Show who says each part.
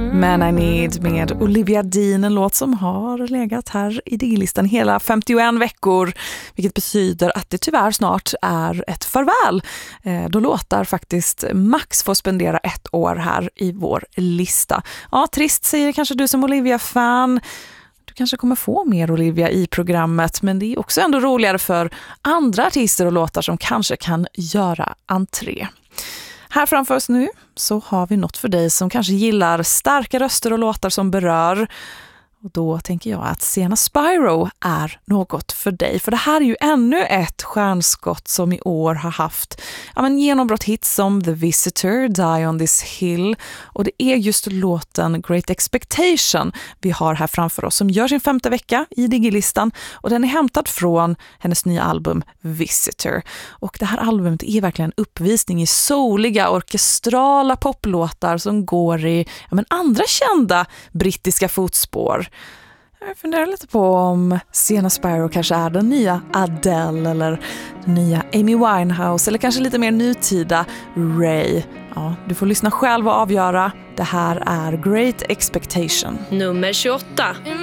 Speaker 1: Man I Need med Olivia Dean, en låt som har legat här i D-listan hela 51 veckor, vilket betyder att det tyvärr snart är ett farväl. Då låtar faktiskt max får spendera 1 år här i vår lista. Ja, trist säger kanske du som Olivia-fan. Du kanske kommer få mer Olivia i programmet, men det är också ändå roligare för andra artister och låtar som kanske kan göra entré. Här framför oss nu så har vi något för dig som kanske gillar starka röster och låtar som berör. Och då tänker jag att Sienna Spyro är något för dig. För det här är ju ännu ett stjärnskott som i år har haft genombrott hits som The Visitor, Die on this Hill. Och det är just låten Great Expectation vi har här framför oss som gör sin 5:e vecka i Digi-listan. Och den är hämtad från hennes nya album Visitor. Och det här albumet är verkligen en uppvisning i souliga, orkestrala poplåtar som går i andra kända brittiska fotspår. Jag funderar lite på om Sienna Spyro kanske är den nya Adele eller den nya Amy Winehouse eller kanske lite mer nutida Ray. Ja, du får lyssna själv och avgöra. Det här är Great Expectation.
Speaker 2: Nummer 28.